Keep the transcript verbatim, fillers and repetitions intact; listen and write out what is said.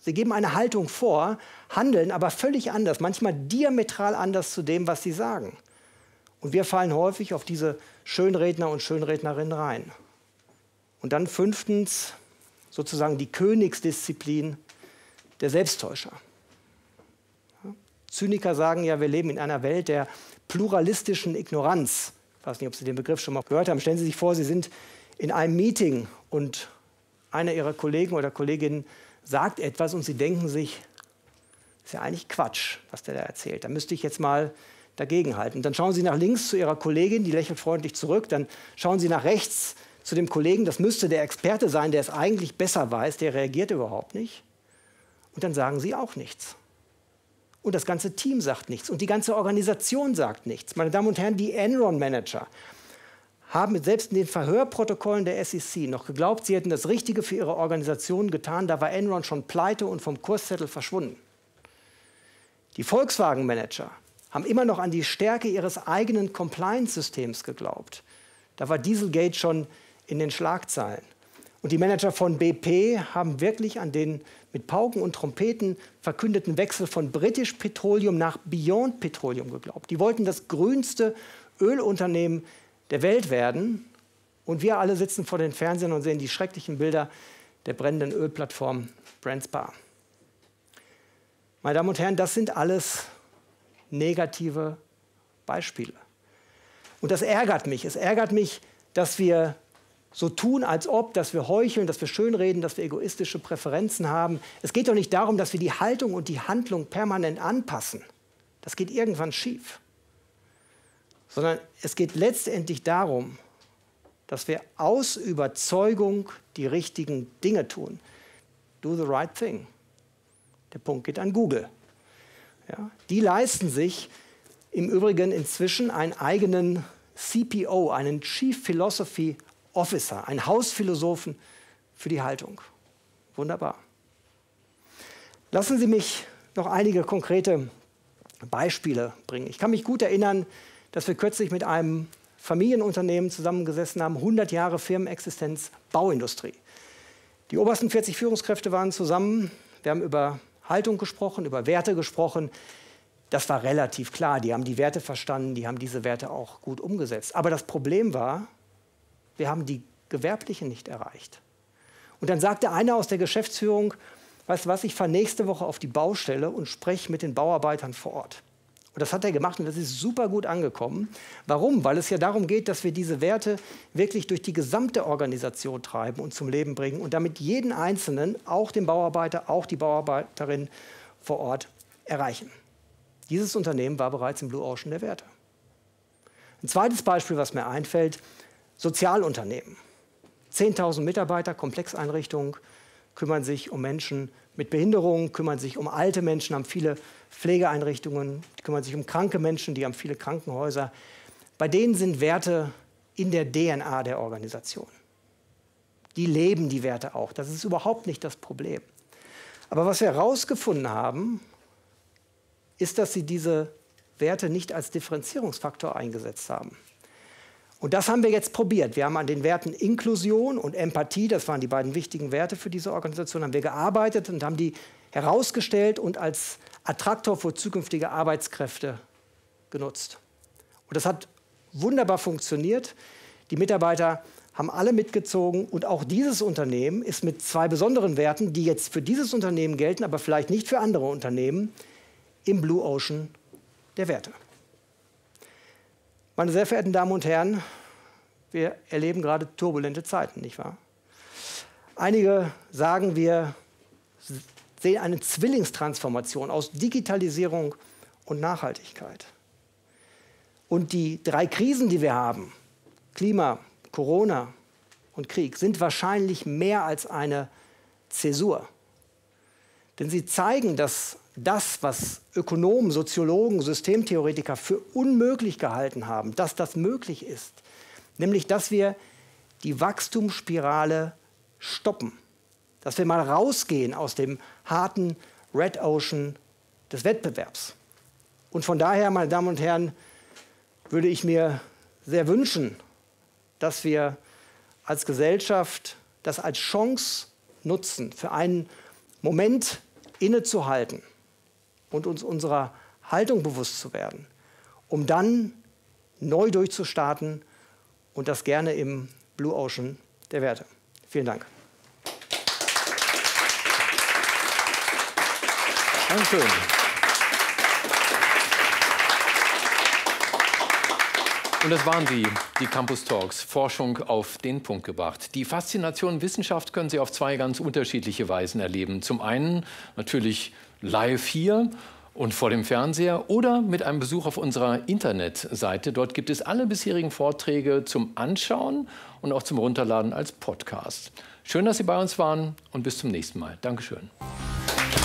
Sie geben eine Haltung vor, handeln aber völlig anders, manchmal diametral anders zu dem, was sie sagen. Und wir fallen häufig auf diese Schönredner und Schönrednerinnen rein. Und dann fünftens sozusagen die Königsdisziplin der Selbsttäuscher. Ja? Zyniker sagen ja, wir leben in einer Welt der pluralistischen Ignoranz. Ich weiß nicht, ob Sie den Begriff schon mal gehört haben. Stellen Sie sich vor, Sie sind in einem Meeting und einer Ihrer Kollegen oder Kolleginnen sagt etwas und Sie denken sich, das ist ja eigentlich Quatsch, was der da erzählt. Da müsste ich jetzt mal dagegenhalten. Dann schauen Sie nach links zu Ihrer Kollegin, die lächelt freundlich zurück. Dann schauen Sie nach rechts zu dem Kollegen, das müsste der Experte sein, der es eigentlich besser weiß, der reagiert überhaupt nicht. Und dann sagen Sie auch nichts. Und das ganze Team sagt nichts und die ganze Organisation sagt nichts. Meine Damen und Herren, die Enron-Manager haben selbst in den Verhörprotokollen der S E C noch geglaubt, sie hätten das Richtige für ihre Organisation getan. Da war Enron schon pleite und vom Kurszettel verschwunden. Die Volkswagen-Manager haben immer noch an die Stärke ihres eigenen Compliance-Systems geglaubt. Da war Dieselgate schon in den Schlagzeilen. Und die Manager von B P haben wirklich an den mit Pauken und Trompeten verkündeten Wechsel von British Petroleum nach Beyond Petroleum geglaubt. Die wollten das grünste Ölunternehmen der Welt werden. Und wir alle sitzen vor den Fernsehern und sehen die schrecklichen Bilder der brennenden Ölplattform Brent Spar. Meine Damen und Herren, das sind alles negative Beispiele. Und das ärgert mich. Es ärgert mich, dass wir so tun, als ob, dass wir heucheln, dass wir schönreden, dass wir egoistische Präferenzen haben. Es geht doch nicht darum, dass wir die Haltung und die Handlung permanent anpassen. Das geht irgendwann schief. Sondern es geht letztendlich darum, dass wir aus Überzeugung die richtigen Dinge tun. Do the right thing. Der Punkt geht an Google. Ja, die leisten sich im Übrigen inzwischen einen eigenen C P O, einen Chief Philosophy Officer, einen Hausphilosophen für die Haltung. Wunderbar. Lassen Sie mich noch einige konkrete Beispiele bringen. Ich kann mich gut erinnern, dass wir kürzlich mit einem Familienunternehmen zusammengesessen haben, hundert Jahre Firmenexistenz, Bauindustrie. Die obersten vierzig Führungskräfte waren zusammen. Wir haben über Haltung gesprochen, über Werte gesprochen. Das war relativ klar. Die haben die Werte verstanden, die haben diese Werte auch gut umgesetzt. Aber das Problem war, wir haben die Gewerblichen nicht erreicht. Und dann sagte einer aus der Geschäftsführung, weißt du was, ich fahre nächste Woche auf die Baustelle und spreche mit den Bauarbeitern vor Ort. Und das hat er gemacht und das ist super gut angekommen. Warum? Weil es ja darum geht, dass wir diese Werte wirklich durch die gesamte Organisation treiben und zum Leben bringen und damit jeden Einzelnen, auch den Bauarbeiter, auch die Bauarbeiterin vor Ort erreichen. Dieses Unternehmen war bereits im Blue Ocean der Werte. Ein zweites Beispiel, was mir einfällt, Sozialunternehmen. zehntausend Mitarbeiter, Komplexeinrichtungen, kümmern sich um Menschen mit Behinderungen, kümmern sich um alte Menschen, haben viele Pflegeeinrichtungen, kümmern sich um kranke Menschen, die haben viele Krankenhäuser. Bei denen sind Werte in der D N A der Organisation. Die leben die Werte auch. Das ist überhaupt nicht das Problem. Aber was wir herausgefunden haben, ist, dass sie diese Werte nicht als Differenzierungsfaktor eingesetzt haben. Und das haben wir jetzt probiert. Wir haben an den Werten Inklusion und Empathie, das waren die beiden wichtigen Werte für diese Organisation, haben wir gearbeitet und haben die herausgestellt und als Attraktor für zukünftige Arbeitskräfte genutzt. Und das hat wunderbar funktioniert. Die Mitarbeiter haben alle mitgezogen und auch dieses Unternehmen ist mit zwei besonderen Werten, die jetzt für dieses Unternehmen gelten, aber vielleicht nicht für andere Unternehmen, im Blue Ocean der Werte. Meine sehr verehrten Damen und Herren, wir erleben gerade turbulente Zeiten, nicht wahr? Einige sagen, wir sehen eine Zwillingstransformation aus Digitalisierung und Nachhaltigkeit. Und die drei Krisen, die wir haben, Klima, Corona und Krieg, sind wahrscheinlich mehr als eine Zäsur. Denn sie zeigen, dass das, was Ökonomen, Soziologen, Systemtheoretiker für unmöglich gehalten haben, dass das möglich ist. Nämlich, dass wir die Wachstumsspirale stoppen. Dass wir mal rausgehen aus dem harten Red Ocean des Wettbewerbs. Und von daher, meine Damen und Herren, würde ich mir sehr wünschen, dass wir als Gesellschaft das als Chance nutzen für einen Moment innezuhalten und uns unserer Haltung bewusst zu werden, um dann neu durchzustarten und das gerne im Blue Ocean der Werte. Vielen Dank. Dankeschön. Und das waren sie, die Campus Talks, Forschung auf den Punkt gebracht. Die Faszination Wissenschaft können Sie auf zwei ganz unterschiedliche Weisen erleben. Zum einen natürlich live hier und vor dem Fernseher oder mit einem Besuch auf unserer Internetseite. Dort gibt es alle bisherigen Vorträge zum Anschauen und auch zum Runterladen als Podcast. Schön, dass Sie bei uns waren und bis zum nächsten Mal. Dankeschön.